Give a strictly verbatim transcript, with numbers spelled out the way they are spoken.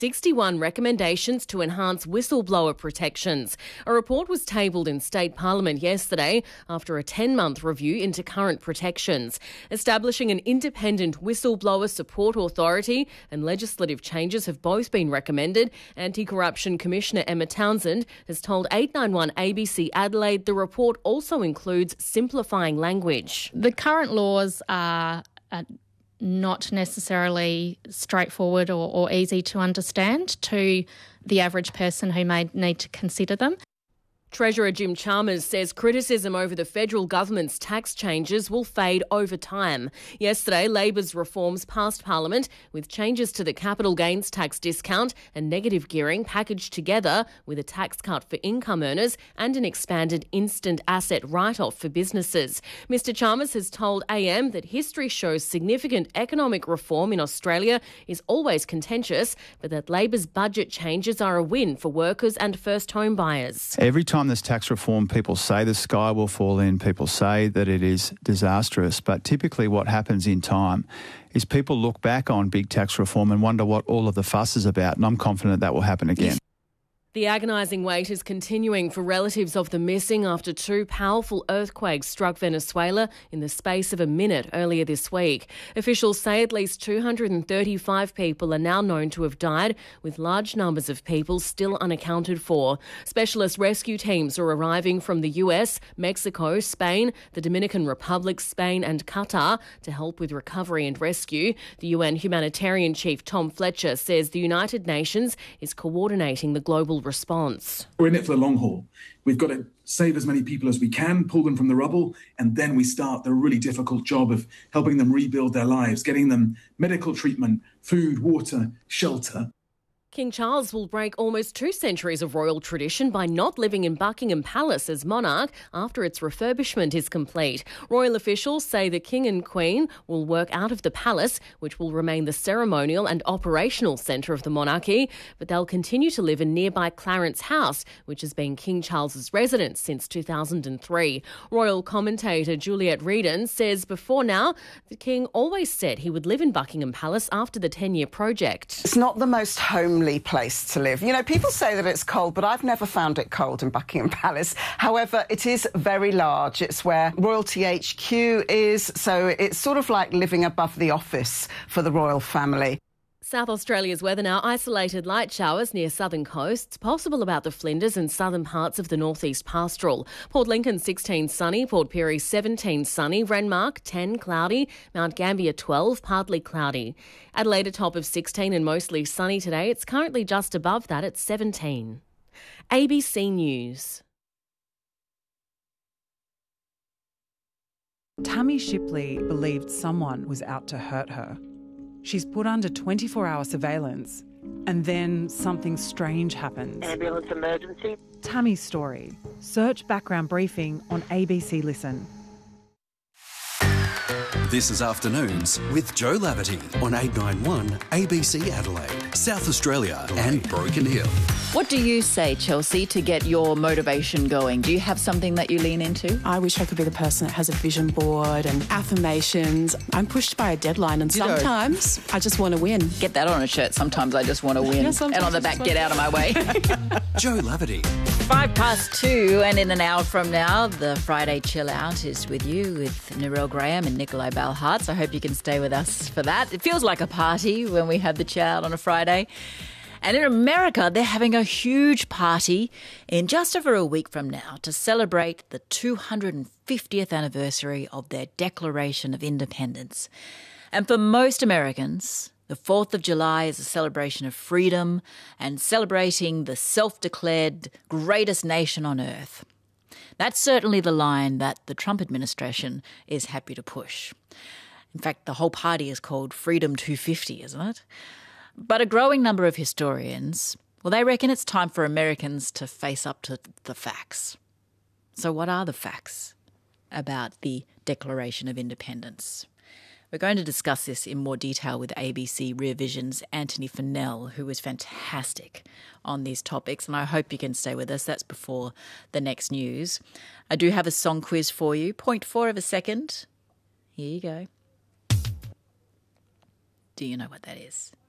sixty-one recommendations to enhance whistleblower protections. A report was tabled in State Parliament yesterday after a ten-month review into current protections. Establishing an independent whistleblower support authority and legislative changes have both been recommended. Anti-Corruption Commissioner Emma Townsend has told eight nine one A B C Adelaide the report also includes simplifying language. The current laws are... are not necessarily straightforward or, or easy to understand to the average person who may need to consider them. Treasurer Jim Chalmers says criticism over the federal government's tax changes will fade over time. Yesterday, Labor's reforms passed Parliament with changes to the capital gains tax discount and negative gearing packaged together with a tax cut for income earners and an expanded instant asset write-off for businesses. Mister Chalmers has told A M that history shows significant economic reform in Australia is always contentious, but that Labor's budget changes are a win for workers and first home buyers. Every time there's tax reform, people say the sky will fall in, people say that it is disastrous, but typically what happens in time is people look back on big tax reform and wonder what all of the fuss is about, and I'm confident that will happen again. The agonising wait is continuing for relatives of the missing after two powerful earthquakes struck Venezuela in the space of a minute earlier this week. Officials say at least two hundred thirty-five people are now known to have died, with large numbers of people still unaccounted for. Specialist rescue teams are arriving from the U S, Mexico, Spain, the Dominican Republic, Spain and Qatar to help with recovery and rescue. The U N humanitarian chief Tom Fletcher says the United Nations is coordinating the global response. We're in it for the long haul. We've got to save as many people as we can, pull them from the rubble, and then we start the really difficult job of helping them rebuild their lives, getting them medical treatment, food, water, shelter. King Charles will break almost two centuries of royal tradition by not living in Buckingham Palace as monarch after its refurbishment is complete. Royal officials say the King and Queen will work out of the palace, which will remain the ceremonial and operational centre of the monarchy, but they'll continue to live in nearby Clarence House, which has been King Charles's residence since two thousand three. Royal commentator Juliet Reedon says before now, the King always said he would live in Buckingham Palace after the ten-year project. It's not the most homely place to live. You know, people say that it's cold, but I've never found it cold in Buckingham Palace. However, it is very large. It's where royalty H Q is, so it's sort of like living above the office for the royal family. South Australia's weather now. Isolated light showers near southern coasts, possible about the Flinders and southern parts of the northeast pastoral. Port Lincoln sixteen sunny, Port Pirie seventeen sunny, Renmark ten cloudy, Mount Gambier twelve partly cloudy. Adelaide a top of sixteen and mostly sunny today. It's currently just above that at seventeen. A B C News. Tammy Shipley believed someone was out to hurt her. She's put under twenty-four hour surveillance, and then something strange happens. Ambulance emergency. Tammy's story. Search background briefing on A B C Listen. This is Afternoons with Joe Laverty on eight nine one A B C Adelaide, South Australia and Broken Hill. What do you say, Chelsea, to get your motivation going? Do you have something that you lean into? I wish I could be the person that has a vision board and affirmations. I'm pushed by a deadline and you sometimes know. I just want to win. Get that on a shirt. Sometimes I just want to win. Yeah, and on the back, get out of my way. Joe Laverty. Five past two, and in an hour from now, the Friday Chill Out is with you with Narelle Graham and Nikolai Balhart. So I hope you can stay with us for that. It feels like a party when we have the Chill Out on a Friday. And in America, they're having a huge party in just over a week from now to celebrate the two hundred fiftieth anniversary of their Declaration of Independence. And for most Americans, the fourth of July is a celebration of freedom and celebrating the self-declared greatest nation on earth. That's certainly the line that the Trump administration is happy to push. In fact, the whole party is called Freedom two fifty, isn't it? But a growing number of historians, well, they reckon it's time for Americans to face up to the facts. So what are the facts about the Declaration of Independence? We're going to discuss this in more detail with A B C Rear Vision's Anthony Fennell, who is fantastic on these topics, and I hope you can stay with us. That's before the next news. I do have a song quiz for you. Point four of a second. Here you go. Do you know what that is?